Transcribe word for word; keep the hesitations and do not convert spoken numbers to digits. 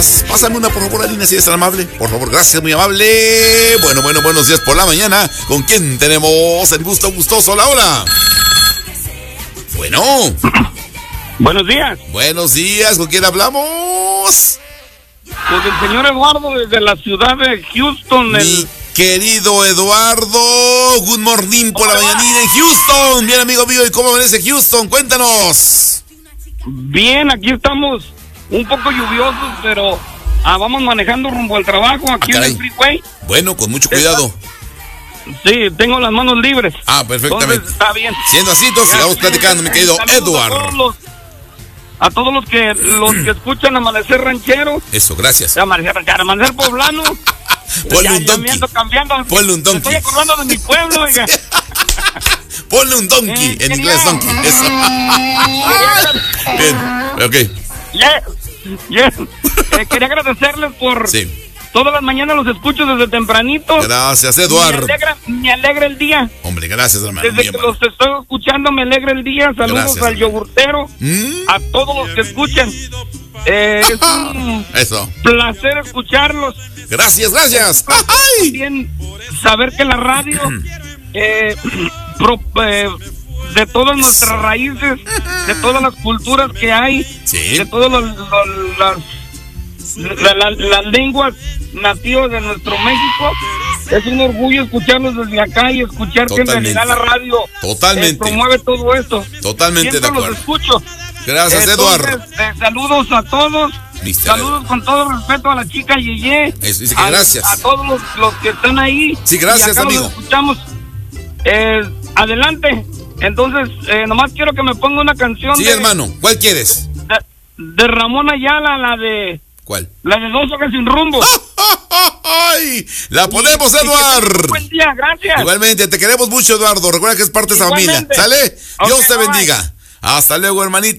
Pásame una, por favor, Alina, si es tan amable. Por favor, gracias, muy amable. Bueno, bueno, buenos días por la mañana. ¿Con quién tenemos el gusto gustoso a la hora? Bueno. Buenos días. Buenos días, ¿con quién hablamos? Pues el señor Eduardo desde la ciudad de Houston. Mi el... querido Eduardo, good morning por la mañanita en Houston. Bien, amigo mío, ¿y cómo amanece Houston? Cuéntanos. Bien, aquí estamos un poco lluviosos, pero ah, vamos manejando rumbo al trabajo aquí ah, en el freeway. Bueno, con mucho cuidado. Está... Sí, tengo las manos libres. Ah, perfectamente. Entonces, está bien. Siendo así, entonces sigamos platicando, mi querido Eduardo. A todos los que los que escuchan Amanecer Ranchero. Eso, gracias. Amanecer Ranchero, Amanecer Poblano. Ponle ya, un donkey. Cambiando. Ponle un donkey. Me estoy acordando de mi pueblo, oiga. Ponle un donkey, eh, en inglés donkey. Eso. Bien, ok. Yeah, yeah. Eh, quería agradecerles por... Sí. Todas las mañanas los escucho desde tempranito. Gracias, Eduardo. Me alegra, me alegra el día. Hombre, gracias, hermano. Desde que los estoy escuchando me alegra el día. Saludos gracias, al yogurtero. ¿Mm? A todos los que escuchan. Eh, es un Eso. placer escucharlos. Gracias, gracias. También saber que la radio eh, pro, eh, de todas nuestras raíces, de todas las culturas que hay, sí. de todas los, los, las La, la, las lenguas nativas de nuestro México, es un orgullo escucharlos desde acá y escuchar totalmente. Que en realidad la radio totalmente. Eh, promueve todo esto. Totalmente Siempre de acuerdo. Los escucho. Gracias, Entonces, Eduardo. Eh, saludos a todos. mister Saludos con todo respeto a la chica Yeye. Eso dice que a, gracias. A todos los, los que están ahí. Sí, gracias, y acá amigo. Los escuchamos. Eh, adelante. Entonces, eh, nomás quiero que me ponga una canción. Sí, de, hermano. ¿Cuál quieres? De, de Ramón Ayala, la de... ¿Cuál? La de Dos Hojas Sin Rumbo. ¡Ay! La ponemos, Eduardo. Buen día, gracias. Igualmente, te queremos mucho, Eduardo. Recuerda que es parte de esa familia. ¿Sale? Okay, Dios te bye. bendiga. Hasta luego, hermanito.